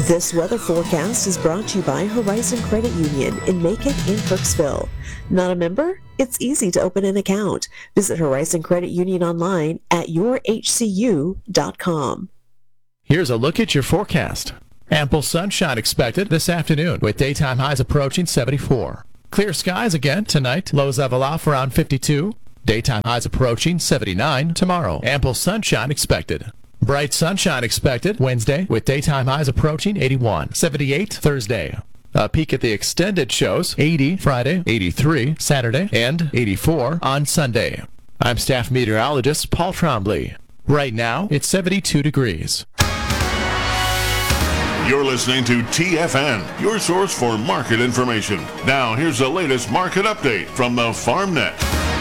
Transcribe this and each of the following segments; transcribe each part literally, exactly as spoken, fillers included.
This weather forecast is brought to you by Horizon Credit Union in Macon and Kirksville. Not a member? It's easy to open an account. Visit Horizon Credit Union online at your h c u dot com. Here's a look at your forecast. Ample sunshine expected this afternoon with daytime highs approaching seventy-four. Clear skies again tonight. Lows level off around fifty-two. Daytime highs approaching seventy-nine tomorrow. Ample sunshine expected. Bright sunshine expected Wednesday with daytime highs approaching eighty-one. seventy-eight Thursday. A peek at the extended shows, eighty Friday, eighty-three Saturday, and eighty-four on Sunday. I'm staff meteorologist Paul Trombley. Right now, it's seventy-two degrees. You're listening to T F N, your source for market information. Now, here's the latest market update from the FarmNet.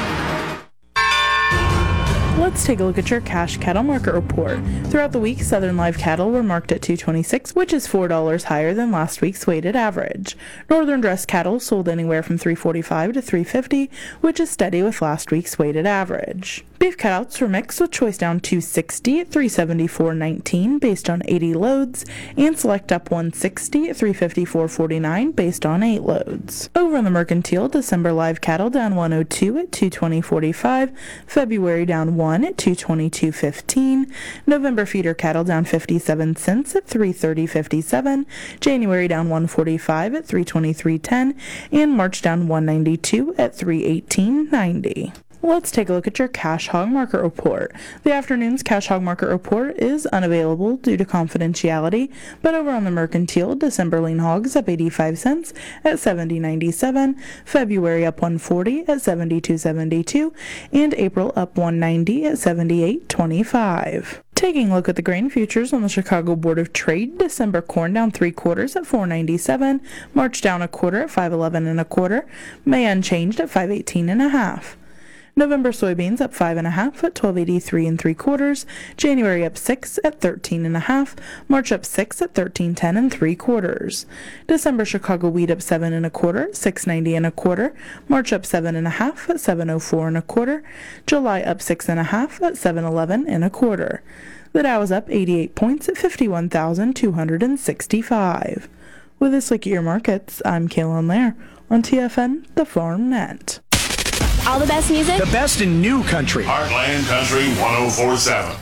Let's take a look at your cash cattle market report. Throughout the week, Southern live cattle were marked at two twenty-six, which is four dollars higher than last week's weighted average. Northern dressed cattle sold anywhere from three forty-five to three fifty, which is steady with last week's weighted average. Beef cutouts were mixed with choice down two sixty at three seventy-four nineteen based on eighty loads, and select up one sixty at three fifty-four forty-nine based on eight loads. Over on the mercantile, December live cattle down one oh two at two twenty forty-five, February down one at two twenty-two fifteen, November feeder cattle down fifty-seven cents at three thirty fifty-seven, January down one forty-five at three twenty-three ten, and March down one ninety-two at three eighteen ninety. Let's take a look at your cash hog market report. The afternoon's cash hog market report is unavailable due to confidentiality, but over on the mercantile, December lean hogs up eighty-five cents at seventy ninety-seven, February up one forty at seventy-two seventy-two, and April up one ninety at seventy-eight twenty-five. Taking a look at the grain futures on the Chicago Board of Trade, December corn down three quarters at four ninety-seven, March down a quarter at five eleven and a quarter, May unchanged at five eighteen and a half. November soybeans up five and a half at twelve eighty-three and three quarters, January up six at thirteen and a half, March up six at thirteen ten and three quarters. December Chicago wheat up seven and a quarter at six ninety and a quarter, March up seven and a half at seven oh four and a quarter, July up six and a half at seven eleven and a quarter. The Dow is up eighty-eight points at fifty-one thousand two hundred sixty-five. With this look at your markets, I'm Kaylin Lair on T F N, the Farm Net. All the best music. The best in new country. Heartland Country one oh four point seven.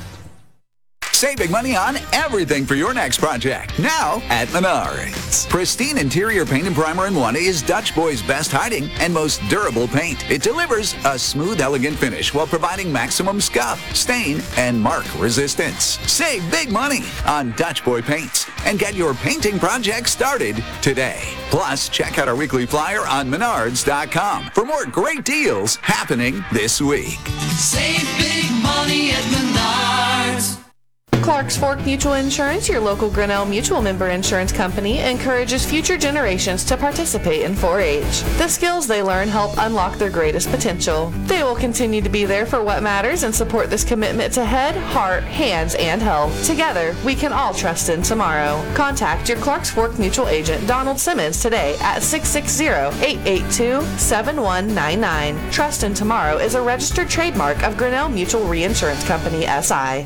Save big money on everything for your next project. Now at Menards. Pristine interior paint and primer in one is Dutch Boy's best hiding and most durable paint. It delivers a smooth, elegant finish while providing maximum scuff, stain, and mark resistance. Save big money on Dutch Boy paints and get your painting project started today. Plus, check out our weekly flyer on menards dot com for more great deals happening this week. Save big money at Menards. Clark's Fork Mutual Insurance, your local Grinnell Mutual member insurance company, encourages future generations to participate in four H. The skills they learn help unlock their greatest potential. They will continue to be there for what matters and support this commitment to head, heart, hands, and health. Together, we can all trust in tomorrow. Contact your Clark's Fork Mutual agent, Donald Simmons, today at six six zero, eight eight two, seven one nine nine. Trust in Tomorrow is a registered trademark of Grinnell Mutual Reinsurance Company, S I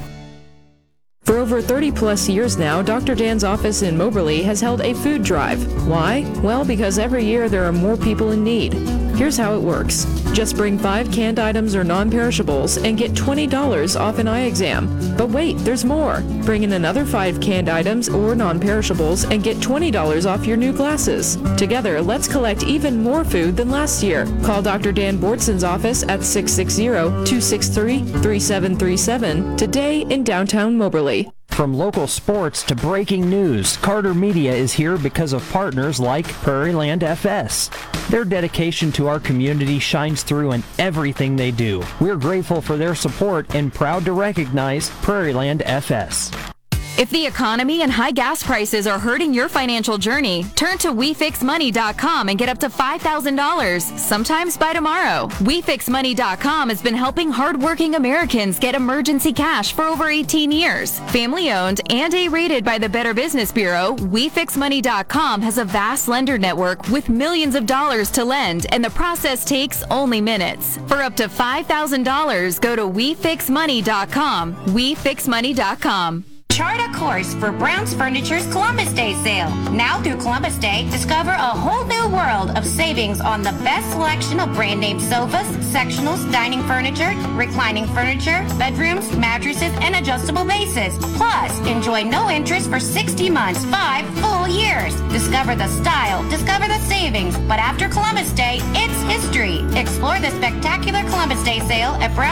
For over thirty plus years now, Doctor Dan's office in Moberly has held a food drive. Why? Well, because every year there are more people in need. Here's how it works. Just bring five canned items or non-perishables and get twenty dollars off an eye exam. But wait, there's more. Bring in another five canned items or non-perishables and get twenty dollars off your new glasses. Together, let's collect even more food than last year. Call Doctor Dan Bortson's office at six six zero, two six three, three seven three seven today in downtown Moberly. From local sports to breaking news, Carter Media is here because of partners like Prairieland F S. Their dedication to our community shines through in everything they do. We're grateful for their support and proud to recognize Prairieland F S. If the economy and high gas prices are hurting your financial journey, turn to we fix money dot com and get up to five thousand dollars, sometimes by tomorrow. we fix money dot com has been helping hardworking Americans get emergency cash for over eighteen years. Family owned and A-rated by the Better Business Bureau, we fix money dot com has a vast lender network with millions of dollars to lend, and the process takes only minutes. For up to five thousand dollars, go to we fix money dot com. we fix money dot com. Chart a course for Brown's Furniture's Columbus Day sale. Now through Columbus Day, discover a whole new world of savings on the best selection of brand name sofas, sectionals, dining furniture, reclining furniture, bedrooms, mattresses, and adjustable bases. Plus, enjoy no interest for sixty months, five full years. Discover the style, discover the savings, but after Columbus Day, it's history. Explore the spectacular Columbus Day sale at Brown